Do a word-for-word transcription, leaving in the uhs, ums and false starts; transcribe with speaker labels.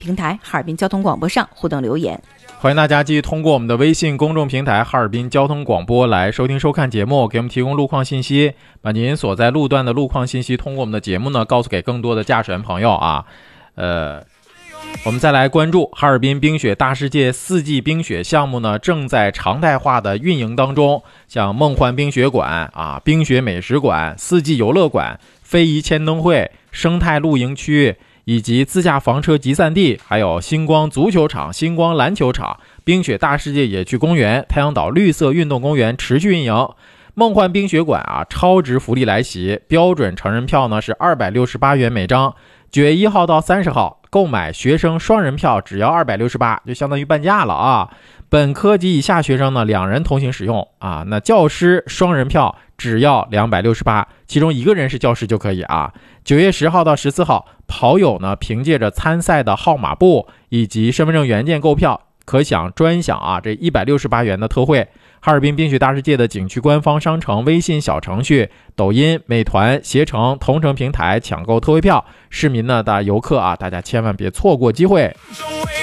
Speaker 1: 平台哈尔滨交通广播上互动留言。
Speaker 2: 欢迎大家继续通过我们的微信公众平台哈尔滨交通广播来收听收看节目，给我们提供路况信息，把您所在路段的路况信息通过我们的节目呢告诉给更多的驾驶员朋友啊。呃我们再来关注哈尔滨冰雪大世界四季冰雪项目呢正在常态化的运营当中，像梦幻冰雪馆啊、冰雪美食馆、四季游乐馆、非遗千灯会、生态露营区以及自驾房车集散地，还有星光足球场、星光篮球场、冰雪大世界野趣公园、太阳岛绿色运动公园持续运营。梦幻冰雪馆啊，超值福利来袭，标准成人票呢是二百六十八元每张，九月一号到三十号购买学生双人票只要二百六十八，就相当于半价了啊。本科及以下学生呢两人同行使用啊，那教师双人票只要两百六十八，其中一个人是教师就可以啊。九月十号到十四号，跑友呢凭借着参赛的号码布以及身份证原件购票，可享专享啊这一百六十八元的特惠。哈尔滨冰雪大世界的景区官方商城、微信小程序、抖音、美团、携程、同城平台抢购特惠票，市民呢的游客啊，大家千万别错过机会。